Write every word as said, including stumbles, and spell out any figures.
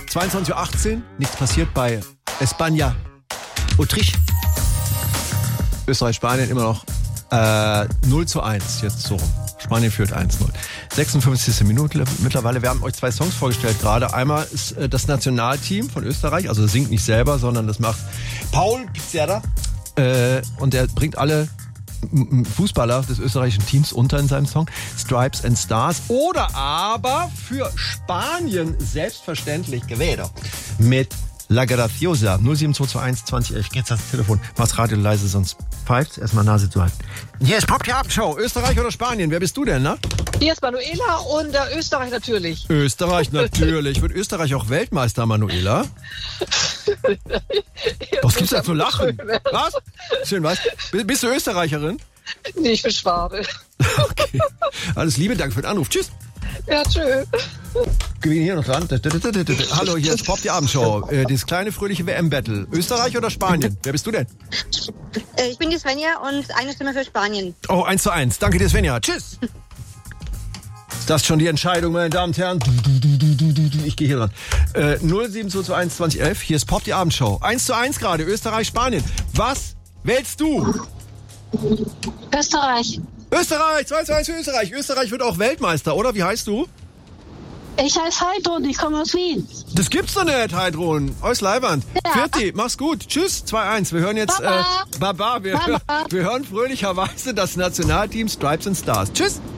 zweiundzwanzig Uhr achtzehn, nichts passiert bei España. Autriche. Österreich, Spanien immer noch äh, null zu eins, jetzt so rum. Spanien führt eins null. sechsundfünfzigste Minute mittlerweile. Wir haben euch zwei Songs vorgestellt gerade. Einmal ist äh, das Nationalteam von Österreich, also singt nicht selber, sondern das macht Paul Pizzerra. Äh, und der bringt alle Fußballer des österreichischen Teams unter in seinem Song Stripes and Stars. Oder aber für Spanien selbstverständlich Quevedo mit La Graciosa. null sieben zwei zwei eins zwanzig elf. Geht's ans Telefon. Mach's Radio leise, sonst pfeift's. Erstmal Nase zu halten. Hier ist Pop die Abendshow. Österreich oder Spanien? Wer bist du denn, ne? Hier ist Manuela und äh, Österreich natürlich. Österreich natürlich. Wird Österreich auch Weltmeister, Manuela? Was gibt's da zu lachen? Was? Schön, was? Bist du Österreicherin? Nee, ich bin Schwabe. Okay. Alles Liebe, danke für den Anruf. Tschüss. Ja, tschö. Gewinn hier noch dran. Hallo, hier ist Pop die Abendshow. Äh, das kleine fröhliche W M-Battle. Österreich oder Spanien? Wer bist du denn? Ich bin die Svenja und eine Stimme für Spanien. Oh, eins zu eins. Danke dir, Svenja. Tschüss. Das ist schon die Entscheidung, meine Damen und Herren. Ich gehe hier dran. Äh, null sieben zwei zwei eins zwanzig elf. Hier ist Pop die Abendshow. eins zu eins gerade. Österreich, Spanien. Was wählst du? Österreich. Österreich. zwei zu eins für Österreich. Österreich wird auch Weltmeister, oder? Wie heißt du? Ich heiße Heidrun, ich komme aus Wien. Das gibt's doch nicht, Heidrun. Aus Leiband. Ja. Vierti, mach's gut. Tschüss, zwei eins. Wir hören jetzt... Baba. Äh, Baba. Wir, Baba. wir hören fröhlicherweise das Nationalteam Stripes and Stars. Tschüss.